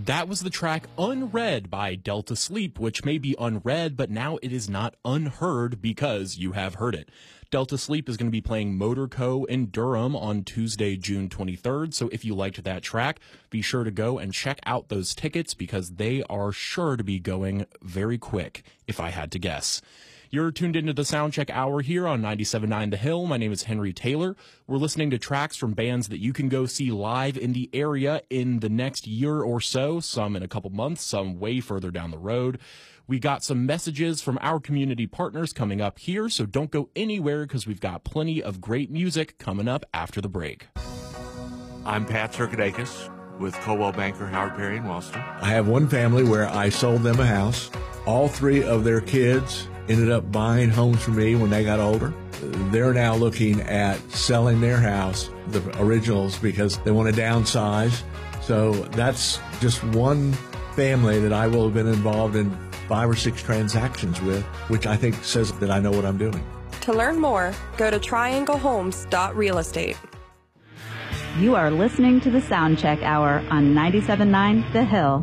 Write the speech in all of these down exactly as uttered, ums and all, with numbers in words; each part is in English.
That was the track Unread by Delta Sleep, which may be unread, but now it is not unheard because you have heard it. Delta Sleep is going to be playing Motorco in Durham on Tuesday, June twenty-third. So if you liked that track, be sure to go and check out those tickets because they are sure to be going very quick, if I had to guess. You're tuned into the Soundcheck Hour here on ninety-seven point nine The Hill. My name is Henry Taylor. We're listening to tracks from bands that you can go see live in the area in the next year or so, some in a couple months, some way further down the road. We got some messages from our community partners coming up here, so don't go anywhere because we've got plenty of great music coming up after the break. I'm Pat Circadakis with Coldwell Banker Howard Perry in Wellston. I have one family where I sold them a house. All three of their kids ended up buying homes from me when they got older. They're now looking at selling their house, the originals, because they want to downsize. So that's just one family that I will have been involved in five or six transactions with, which I think says that I know what I'm doing. To learn more, go to triangle homes dot real estate. You are listening to the Soundcheck Hour on ninety-seven point nine The Hill.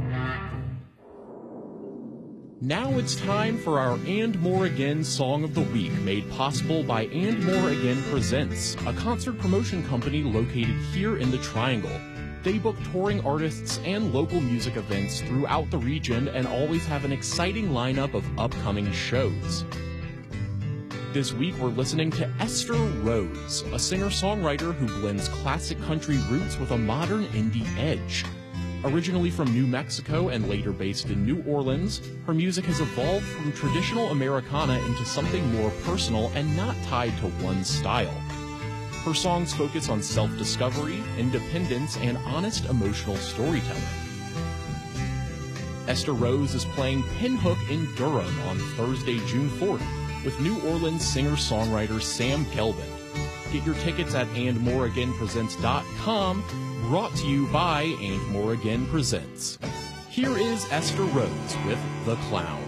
Now it's time for our And More Again Song of the Week, made possible by And More Again Presents, a concert promotion company located here in the Triangle. They book touring artists and local music events throughout the region and always have an exciting lineup of upcoming shows. This week we're listening to Esther Rose, a singer-songwriter who blends classic country roots with a modern indie edge. Originally from New Mexico and later based in New Orleans, her music has evolved from traditional Americana into something more personal and not tied to one style. Her songs focus on self-discovery, independence, and honest emotional storytelling. Esther Rose is playing Pinhook in Durham on Thursday, June fourth, with New Orleans singer-songwriter Sam Gelbin. Get your tickets at and more again presents dot com, brought to you by And More Again Presents. Here is Esther Rose with The Clown.